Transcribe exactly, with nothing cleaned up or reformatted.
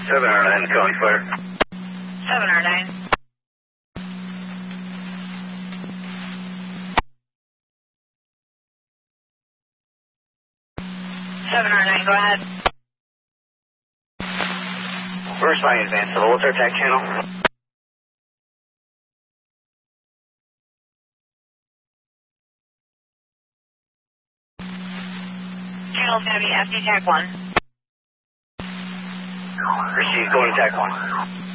seven R nine, calling fire. seven R nine. seven R nine, go ahead. We're responding advance level. What's our attack channel? Channel's going to be F D T A C one. Receive, going to attack one.